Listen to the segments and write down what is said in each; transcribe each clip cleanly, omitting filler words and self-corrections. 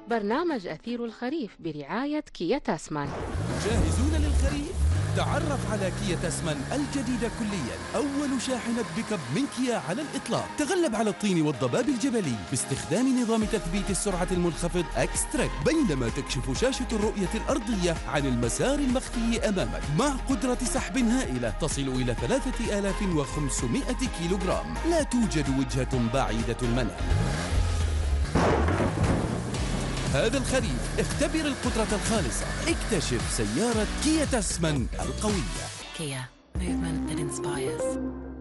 برنامج أثير الخريف برعاية كيا تاسمان. جاهزون للخريف؟ تعرف على كيا تاسمان الجديدة كليا، أول شاحنة بيك اب من كيا على الإطلاق. تغلب على الطين والضباب الجبلي باستخدام نظام تثبيت السرعة المنخفض اكستراك، بينما تكشف شاشة الرؤية الأرضية عن المسار المخفي أمامك مع قدرة سحب هائلة تصل إلى 3500 كيلوغرام. لا توجد وجهة بعيدة المنال. هذا الخريف اختبر القدرة الخالصة، اكتشف سيارة كيا تاسمان القوية. Kia, movement that inspires.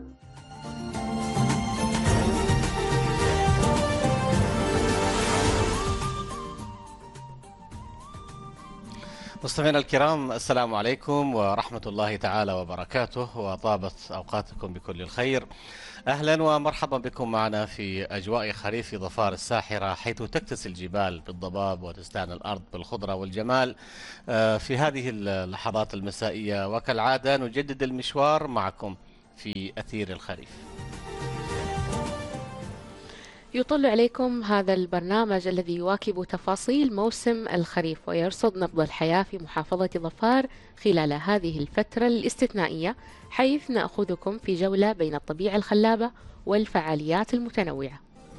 مستمعينا الكرام، السلام عليكم ورحمة الله تعالى وبركاته، وطابت أوقاتكم بكل الخير. أهلا ومرحبا بكم معنا في أجواء خريف ظفار الساحرة، حيث تكتسي الجبال بالضباب وتستعن الأرض بالخضرة والجمال. في هذه اللحظات المسائية وكالعادة نجدد المشوار معكم في أثير الخريف. يطل عليكم هذا البرنامج الذي يواكب تفاصيل موسم الخريف ويرصد نبض الحياة في محافظة ظفار خلال هذه الفترة الاستثنائية، حيث نأخذكم في جولة بين الطبيعة الخلابة والفعاليات المتنوعة.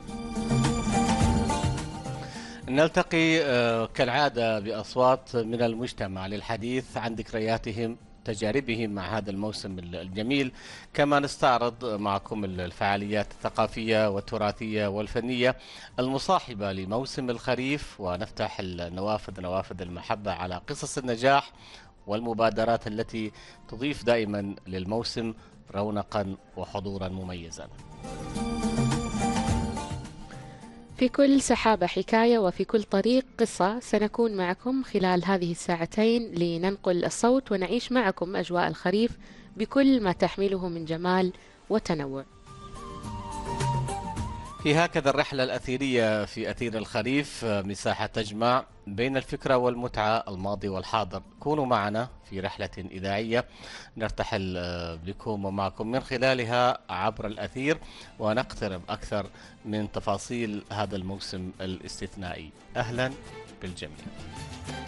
نلتقي كالعادة بأصوات من المجتمع للحديث عن ذكرياتهم، تجاربهم مع هذا الموسم الجميل، كما نستعرض معكم الفعاليات الثقافية والتراثية والفنية المصاحبة لموسم الخريف، ونفتح نوافذ المحبة على قصص النجاح والمبادرات التي تضيف دائما للموسم رونقا وحضورا مميزا. في كل سحابة حكاية وفي كل طريق قصة، سنكون معكم خلال هذه الساعتين لننقل الصوت ونعيش معكم أجواء الخريف بكل ما تحمله من جمال وتنوع. في هكذا الرحلة الأثيرية في أثير الخريف، مساحة تجمع بين الفكرة والمتعة، الماضي والحاضر. كونوا معنا في رحلة إذاعية نرتحل بكم ومعكم من خلالها عبر الأثير، ونقترب أكثر من تفاصيل هذا الموسم الاستثنائي. أهلا بالجميع.